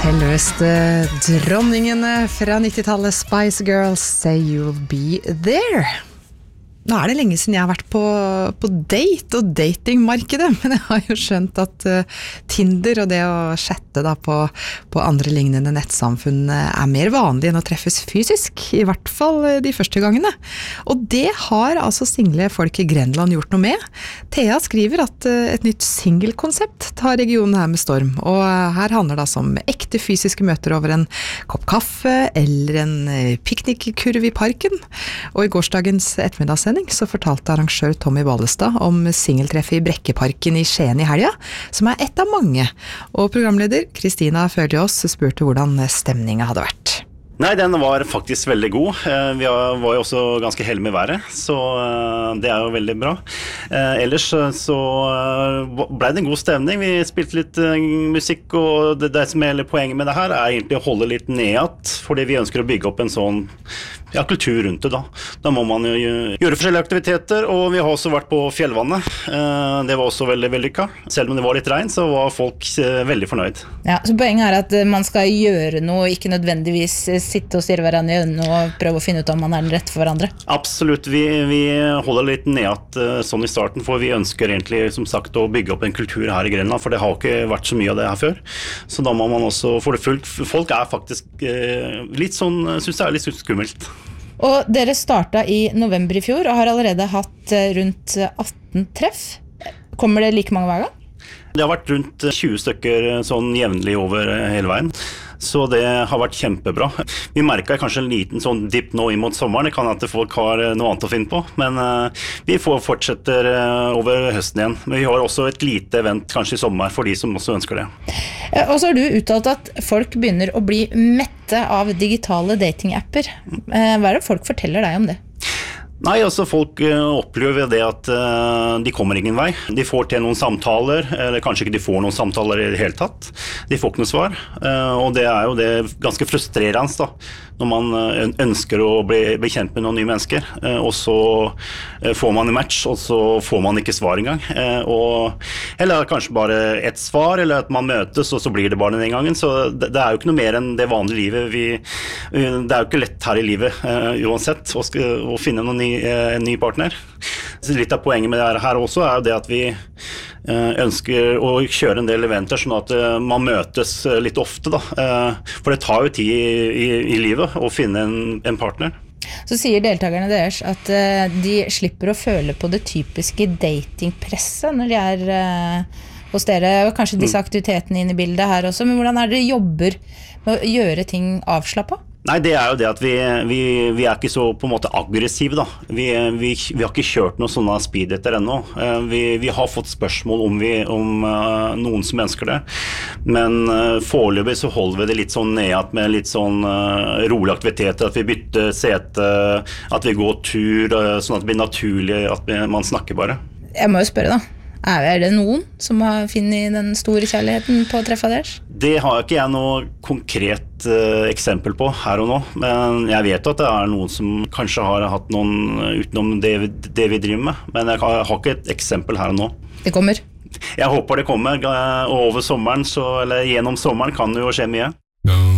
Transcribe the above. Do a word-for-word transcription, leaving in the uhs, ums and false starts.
Selveste dronningene fra nittitallet Spice Girls, Say You'll Be There. Nå er det lenge siden jeg har vært på, på date og datingmarkedet, men jeg har jo skjønt at uh, Tinder og det å chatte da på, på andre lignende nettsamfunn er mer vanlig enn å treffes fysisk, i hvert fall de første gangene. Og det har altså single folk i Grenland gjort noe med. Thea skriver at uh, et nytt singelkonsept tar regionen her med storm, og uh, her handler det altså om ekte fysiske møter over en kopp kaffe eller en uh, piknikkurv i parken. Og i gårsdagens ettermiddagssending så fortalte arrangør Tommy Ballestad om singeltreffet i Brekkeparken i Skien i helga, som er ett av mange. Og programleder Kristina Følgeås spurte hvordan stemningen hadde vært. Nei, den var faktisk veldig god. Vi var jo også ganske heldige med været, så det er jo veldig bra. Ellers så ble det en god stemning. Vi spilte litt musikk, og det, det som er hele poenget med det her er egentlig å holde litt nedad, fordi vi ønsker å bygge opp en sånn ja, kultur rundt det da. Da må man jo gjøre forskjellige aktiviteter, og vi har også vært på fjellvannet. Det var også veldig vellykket. Selv om det var litt regn, så var folk veldig fornøyd. Ja, så poenget er at man skal gjøre noe, ikke nødvendigvis sitte og stirre hverandre i øynene og prøve å finne ut om man er den rette for hverandre. Absolutt. Vi, vi holder litt nedad sånn i starten, for vi ønsker egentlig, som sagt, å bygge opp en kultur her i Grenland, for det har ikke vært så mye av det her før. Så da må man også få det fullt. Folk er faktisk litt sånn, synes det er litt skummelt. Og dere startet i november i fjor og har allerede hatt rundt atten treff. Kommer det like mange hver gang? Det har vært rundt tjue stykker sånn jevnlig over hele veien. Så det har vært kjempebra. Vi merket kanskje en liten sånn dipp nå inn mot sommeren. Det kan at folk har noe annet å finne på, men uh, vi får fortsetter uh, over høsten igjen. Men vi har også et lite event kanskje i sommer for de som også ønsker det. Ja, og så har du uttalt at folk begynner å bli mette av digitale datingapper. Uh, hva er det folk forteller deg om det? Nei, altså folk opplever det at uh, de kommer ingen vei. De får til noen samtaler, eller kanskje ikke de får noen samtaler i det hele tatt. De får ikke noe svar, uh, og det er jo det ganske frustrerende da, når man uh, ønsker å bli, bli kjent med noen nye mennesker, uh, og så uh, får man en match, og så får man ikke svar engang. Uh, og, eller kanskje bare et svar, eller at man møtes, og så blir det bare den gangen. Så det, det er jo ikke noe mer enn det vanlige livet. Vi, uh, det er jo ikke lett her i livet, uh, uansett, å, å finne noen nye en ny partner. Så litt av poenget med det her også er jo det at vi ønsker å kjøre en del eventer sånn at man møtes litt ofte da. For det tar jo tid i, i livet å finne en, en partner. Så sier deltakerne deres at de slipper å føle på det typiske datingpresset når de er hos dere, og kanskje disse aktivitetene inn i bildet her også, men hvordan er det dere jobber med å gjøre ting avslappet? Nei, det er jo det at vi, vi, vi er ikke så på en måte aggressive da. Vi, vi, vi har ikke kjørt noen sånne speeddater ennå. Vi, vi har fått spørsmål om, vi, om uh, noen som ønsker det. Men uh, foreløpig så holder vi det litt sånn nedad med litt sånn uh, rolig aktivitet, at vi bytter sete, at vi går tur, uh, sånn at det blir naturlig at vi, man snakker bare. Jeg må jo spørre da. Er det noen som har funnet den store kjærligheten på treffet deres? Det har ikke jeg noe konkret uh, eksempel på her og nå, men jeg vet at det er noen som kanskje har hatt noen utenom det, det vi driver med, men jeg har, jeg har ikke et eksempel her og nå. Det kommer? Jeg håper det kommer, og over sommeren, så, eller gjennom sommeren kan det jo skje mye.